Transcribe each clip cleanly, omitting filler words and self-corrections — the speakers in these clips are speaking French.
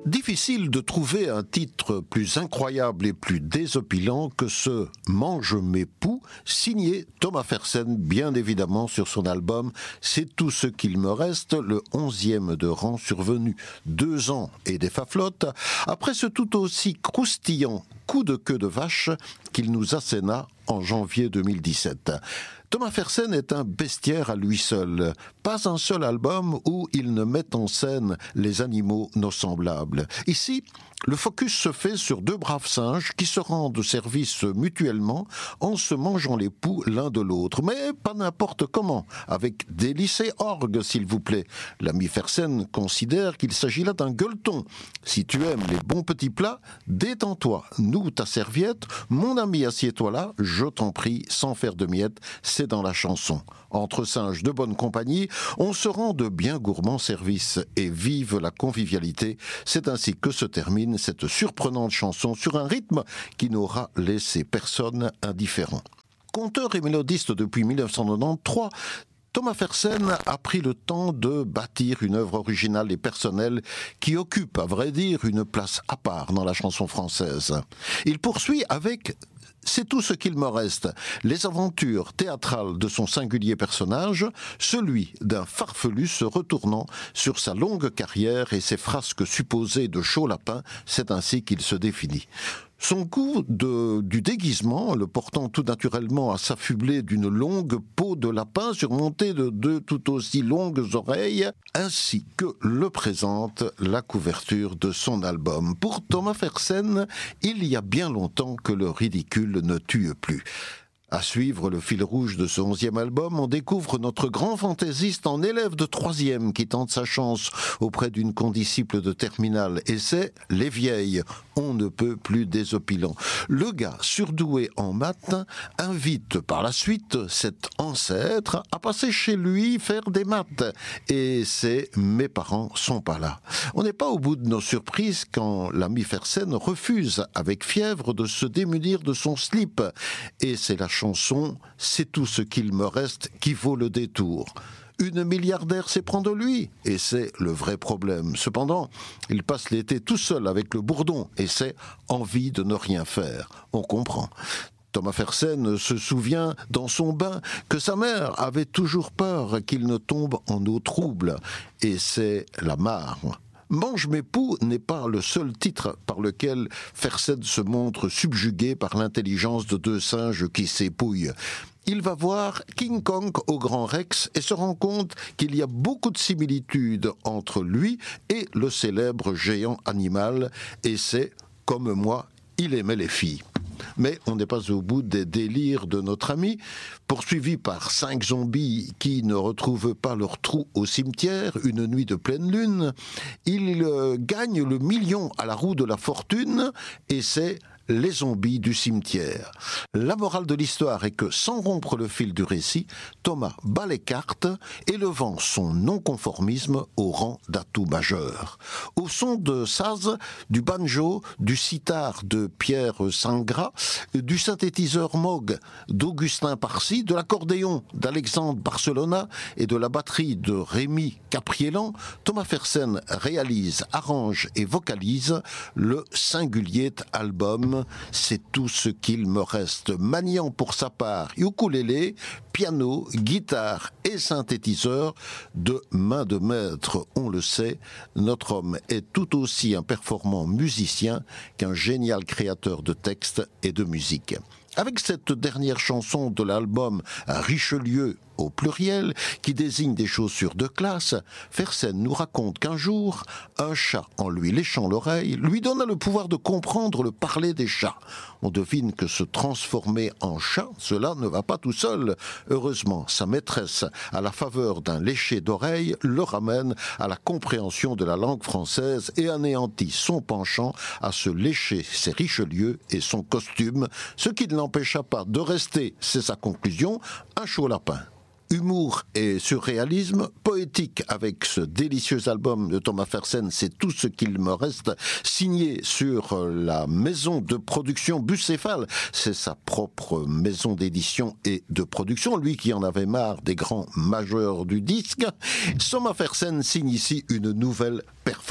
Difficile de trouver un titre plus incroyable et plus désopilant que ce « Mange mes poux » signé Thomas Fersen, bien évidemment sur son album « C'est tout ce qu'il me reste », le 11e de rang survenu 2 ans et des faflottes, après ce tout aussi croustillant coup de queue de vache qu'il nous asséna en janvier 2017. Thomas Fersen est un bestiaire à lui seul. Pas un seul album où il ne met en scène les animaux nos semblables. Ici, le focus se fait sur 2 braves singes qui se rendent service mutuellement en se mangeant les poux l'un de l'autre. Mais pas n'importe comment, avec délice et orgue, s'il vous plaît. L'ami Fersen considère qu'il s'agit là d'un gueuleton. Si tu aimes les bons petits plats, détends-toi, noue ta serviette, mon ami assieds-toi là, je t'en prie, sans faire de miettes, c'est dans la chanson. Entre singes de bonne compagnie, on se rend de bien gourmands services et vive la convivialité. C'est ainsi que se termine cette surprenante chanson sur un rythme qui n'aura laissé personne indifférent. Conteur et mélodiste depuis 1993, Thomas Fersen a pris le temps de bâtir une œuvre originale et personnelle qui occupe, à vrai dire, une place à part dans la chanson française. Il poursuit avec C'est tout ce qu'il me reste, les aventures théâtrales de son singulier personnage, celui d'un farfelu se retournant sur sa longue carrière et ses frasques supposées de chaud lapin, c'est ainsi qu'il se définit. Son goût du déguisement, le portant tout naturellement à s'affubler d'une longue peau de lapin surmontée de 2 tout aussi longues oreilles, ainsi que le présente la couverture de son album. Pour Thomas Fersen, il y a bien longtemps que le ridicule ne tue plus. À suivre le fil rouge de ce 11e album, on découvre notre grand fantaisiste en élève de 3e qui tente sa chance auprès d'une condisciple de terminale. Et c'est Les Vieilles, on ne peut plus désopilant. Le gars surdoué en maths invite par la suite cet ancêtre à passer chez lui faire des maths. Et c'est Mes parents sont pas là. On n'est pas au bout de nos surprises quand l'ami Fersen refuse avec fièvre de se démunir de son slip. Et c'est la chanson « C'est tout ce qu'il me reste » qui vaut le détour. Une milliardaire s'éprend de lui, et c'est le vrai problème. Cependant, il passe l'été tout seul avec le bourdon, et c'est envie de ne rien faire. On comprend. Thomas Fersen se souvient dans son bain que sa mère avait toujours peur qu'il ne tombe en eau trouble, et c'est la mare. Mange mes poux n'est pas le seul titre par lequel Fersen se montre subjugué par l'intelligence de 2 singes qui s'épouillent. Il va voir King Kong au Grand Rex et se rend compte qu'il y a beaucoup de similitudes entre lui et le célèbre géant animal, et c'est, comme moi, il aimait les filles. Mais on n'est pas au bout des délires de notre ami. Poursuivi par 5 zombies qui ne retrouvent pas leur trou au cimetière, une nuit de pleine lune, il gagne le million à la roue de la fortune, et c'est les zombies du cimetière. La morale de l'histoire est que, sans rompre le fil du récit, Thomas bat les cartes, élevant son non-conformisme au rang d'atout majeur. Au son de saz, du banjo, du sitar de Pierre Singras, du synthétiseur Moog d'Augustin Parcy, de l'accordéon d'Alexandre Barcelona et de la batterie de Rémi Capriélan, Thomas Fersen réalise, arrange et vocalise le singulier album C'est tout ce qu'il me reste, maniant pour sa part ukulélé, piano, guitare et synthétiseur de main de maître. On le sait, notre homme est tout aussi un performant musicien qu'un génial créateur de textes et de musique. Avec cette dernière chanson de l'album Richelieu au pluriel, qui désigne des chaussures de classe, Fersen nous raconte qu'un jour, un chat, en lui léchant l'oreille, lui donna le pouvoir de comprendre le parler des chats. On devine que se transformer en chat, cela ne va pas tout seul. Heureusement, sa maîtresse, à la faveur d'un lécher d'oreille, le ramène à la compréhension de la langue française et anéantit son penchant à se lécher ses Richelieu et son costume, ce qui ne l'empêcha pas de rester, c'est sa conclusion, un chaud lapin. Humour et surréalisme, poétique avec ce délicieux album de Thomas Fersen, C'est tout ce qu'il me reste, signé sur la maison de production Bucéphale. C'est sa propre maison d'édition et de production, lui qui en avait marre des grands majeurs du disque. Thomas Fersen signe ici une nouvelle performance.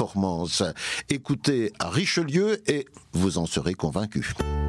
performance. Écoutez Richelieu et vous en serez convaincu.